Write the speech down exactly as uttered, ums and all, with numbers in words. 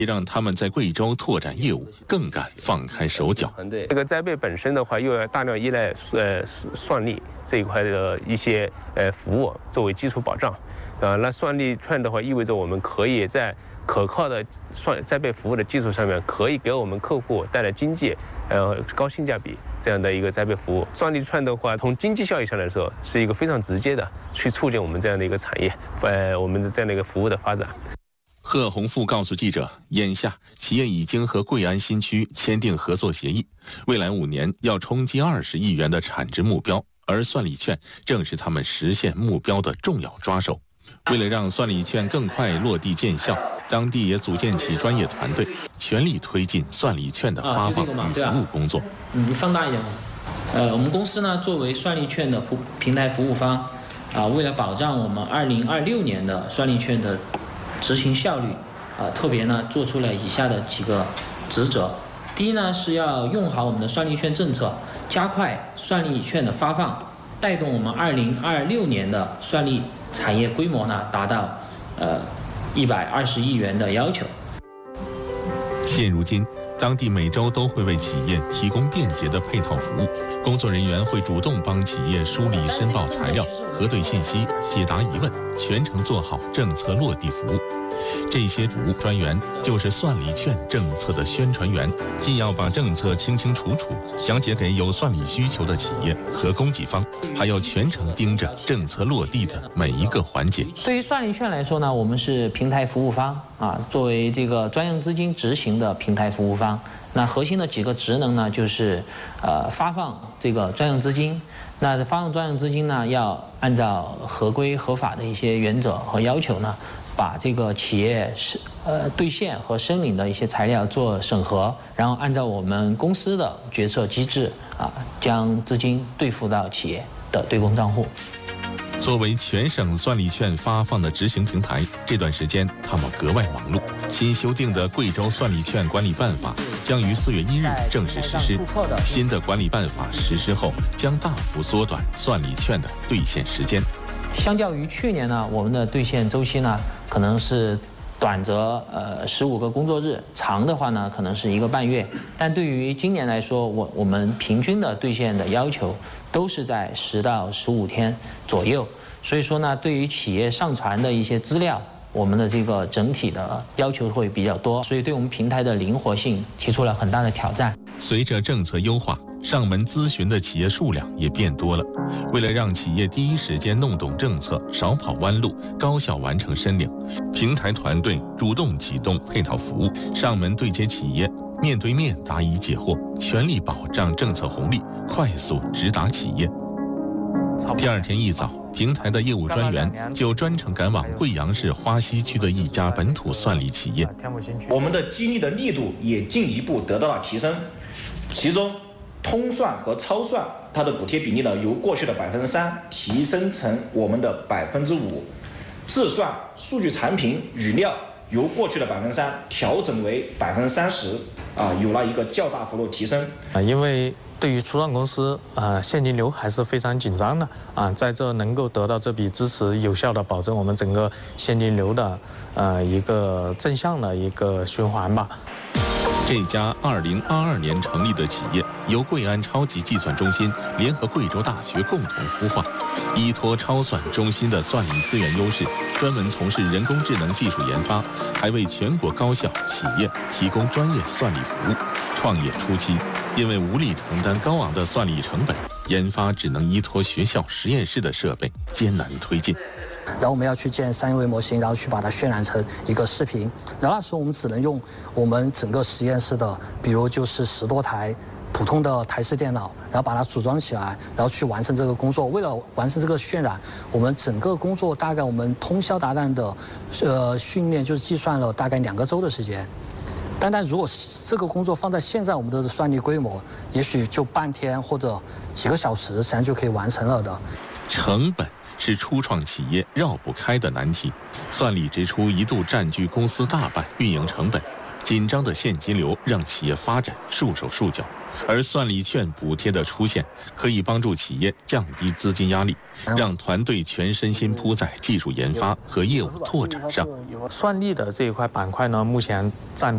也让他们在贵州拓展业务更敢放开手脚。 这个栽培本身的话，又要大量依赖呃算力这一块的一些呃服务作为基础保障。呃，那算力券的话，意味着我们可以在可靠的算栽培服务的基础上面，可以给我们客户带来经济呃高性价比这样的一个栽培服务。算力券的话，从经济效益上来说，是一个非常直接的去促进我们这样的一个产业，呃，我们的这样的一个服务的发展。 贺宏富告诉记者，眼下企业已经和贵安新区签订合作协议，未来五年要冲击二十亿元的产值目标，而算力券正是他们实现目标的重要抓手。为了让算力券更快落地见效，当地也组建起专业团队，全力推进算力券的发放与服务工作。 嗯，你放大一点。呃，我们公司呢，作为算力券的平台服务方，啊，为了保障我们二零二六年的算力券的执行效率，啊，特别呢做出了以下的几个职责。第一呢，是要用好我们的算力券政策，加快算力券的发放，带动我们二零二六年的算力产业规模呢达到呃一百二十亿元的要求。 现如今，当地每周都会为企业提供便捷的配套服务，工作人员会主动帮企业梳理申报材料、核对信息、解答疑问，全程做好政策落地服务。这些主务专员就是算力券政策的宣传员，既要把政策清清楚楚讲解给有算力需求的企业和供给方，还要全程盯着政策落地的每一个环节。 对于算力券来说呢，我们是平台服务方啊，作为这个专用资金执行的平台服务方，那核心的几个职能呢，就是呃发放这个专用资金。那发放专用资金呢，要按照合规合法的一些原则和要求呢，把这个企业是呃兑现和申领的一些材料做审核，然后按照我们公司的决策机制啊，将资金兑付到企业的对公账户。 作为全省算力券发放的执行平台，这段时间他们格外忙碌。新修订的贵州算力券管理办法将于四月一日正式实施。新的管理办法实施后，将大幅缩短算力券的兑现时间。 相较于去年呢，我们的兑现周期呢，可能是短则呃十五个工作日，长的话呢，可能是一个半月。但对于今年来说，我我们平均的兑现的要求都是在十到十五天左右。所以说呢，对于企业上传的一些资料，我们的这个整体的要求会比较多，所以对我们平台的灵活性提出了很大的挑战。 随着政策优化，上门咨询的企业数量也变多了。为了让企业第一时间弄懂政策，少跑弯路，高效完成申领，平台团队主动启动配套服务，上门对接企业，面对面答疑解惑，全力保障政策红利，快速直达企业。第二天一早，平台的业务专员就专程赶往贵阳市花溪区的一家本土算力企业。 我们的激励的力度也进一步得到了提升，其中通算和超算它的补贴比例呢，由过去的百分之三提升成我们的百分之五，自算数据产品语料由过去的百分之三调整为百分之三十，啊，有了一个较大幅度提升啊，因为。对于初创公司，呃，现金流还是非常紧张的啊，在这能够得到这笔支持，有效的保证我们整个现金流的呃一个正向的一个循环吧。 这家二零二二年成立的企业，由贵安超级计算中心联合贵州大学共同孵化，依托超算中心的算力资源优势，专门从事人工智能技术研发，还为全国高校企业提供专业算力服务。创业初期，因为无力承担高昂的算力成本，研发只能依托学校实验室的设备，艰难推进。 然后我们要去建三维模型，然后去把它渲染成一个视频。然后那时候我们只能用我们整个实验室的，比如就是十多台普通的台式电脑，然后把它组装起来，然后去完成这个工作。为了完成这个渲染，我们整个工作大概我们通宵达旦的呃训练，就是计算了大概两个周的时间。单单如果这个工作放在现在我们的算力规模，也许就半天或者几个小时，实际上就可以完成了的。 成本是初创企业绕不开的难题，算力支出一度占据公司大半运营成本，紧张的现金流让企业发展束手束脚。而算力券补贴的出现，可以帮助企业降低资金压力，让团队全身心扑在技术研发和业务拓展上。 算力的这一块板块呢，目前占